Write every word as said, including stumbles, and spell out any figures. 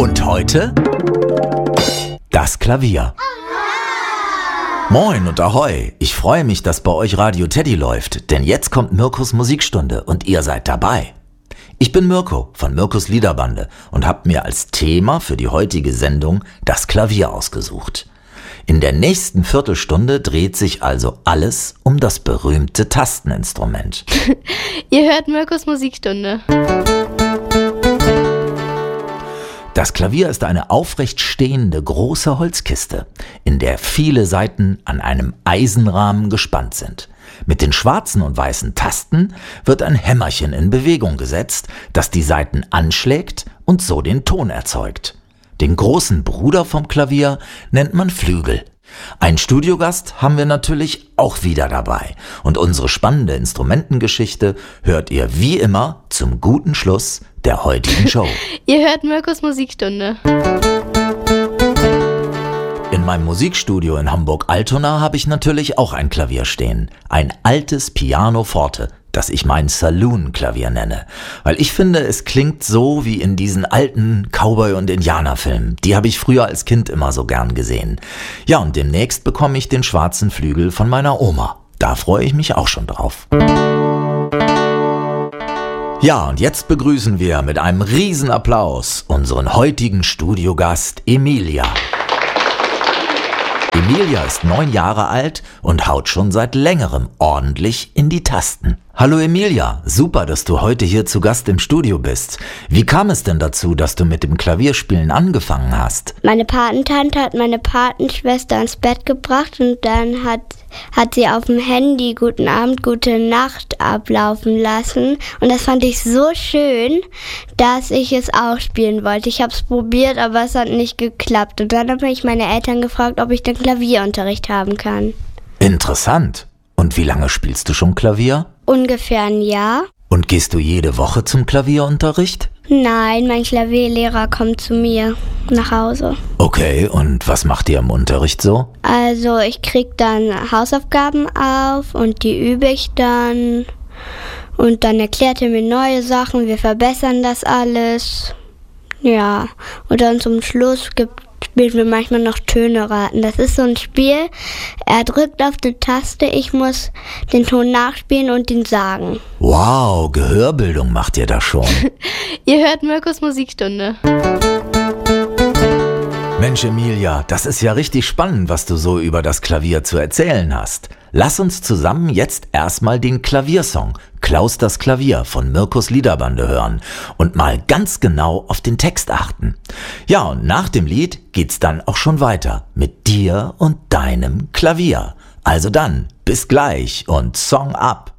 Und heute das Klavier. Moin und Ahoi, ich freue mich, dass bei euch Radio Teddy läuft, denn jetzt kommt Mirkos Musikstunde und ihr seid dabei. Ich bin Mirko von Mirkos Liederbande und habe mir als Thema für die heutige Sendung das Klavier ausgesucht. In der nächsten Viertelstunde dreht sich also alles um das berühmte Tasteninstrument. Ihr hört Mirkos Musikstunde. Das Klavier ist eine aufrecht stehende große Holzkiste, in der viele Saiten an einem Eisenrahmen gespannt sind. Mit den schwarzen und weißen Tasten wird ein Hämmerchen in Bewegung gesetzt, das die Saiten anschlägt und so den Ton erzeugt. Den großen Bruder vom Klavier nennt man Flügel. Ein Studiogast haben wir natürlich auch wieder dabei. Und unsere spannende Instrumentengeschichte hört ihr wie immer zum guten Schluss der heutigen Show. Ihr hört Mirkos Musikstunde. In meinem Musikstudio in Hamburg-Altona habe ich natürlich auch ein Klavier stehen. Ein altes Pianoforte, das ich mein Saloon-Klavier nenne. Weil ich finde, es klingt so wie in diesen alten Cowboy- und Indianerfilmen. Die habe ich früher als Kind immer so gern gesehen. Ja, und demnächst bekomme ich den schwarzen Flügel von meiner Oma. Da freue ich mich auch schon drauf. Ja, und jetzt begrüßen wir mit einem Riesenapplaus unseren heutigen Studiogast Emilia. Emilia ist neun Jahre alt und haut schon seit längerem ordentlich in die Tasten. Hallo Emilia, super, dass du heute hier zu Gast im Studio bist. Wie kam es denn dazu, dass du mit dem Klavierspielen angefangen hast? Meine Patentante hat meine Patenschwester ins Bett gebracht und dann hat, hat sie auf dem Handy Guten Abend, Gute Nacht ablaufen lassen. Und das fand ich so schön, dass ich es auch spielen wollte. Ich habe es probiert, aber es hat nicht geklappt. Und dann habe ich meine Eltern gefragt, ob ich dann Klavierunterricht haben kann. Interessant. Und wie lange spielst du schon Klavier? Ungefähr ein Jahr. Und gehst du jede Woche zum Klavierunterricht? Nein, mein Klavierlehrer kommt zu mir nach Hause. Okay, und was macht ihr im Unterricht so? Also ich krieg dann Hausaufgaben auf und die übe ich dann. Und dann erklärt er mir neue Sachen, wir verbessern das alles. Ja, und dann zum Schluss gibt spielen wir manchmal noch Töne raten. Das ist so ein Spiel, er drückt auf die Taste, ich muss den Ton nachspielen und ihn sagen. Wow, Gehörbildung macht ihr da schon. Ihr hört Mirkos Musikstunde. Mensch Emilia, das ist ja richtig spannend, was du so über das Klavier zu erzählen hast. Lass uns zusammen jetzt erstmal den Klaviersong Klaus das Klavier von Mirkos Liederbande hören und mal ganz genau auf den Text achten. Ja, und nach dem Lied geht's dann auch schon weiter mit dir und deinem Klavier. Also dann, bis gleich und Song ab.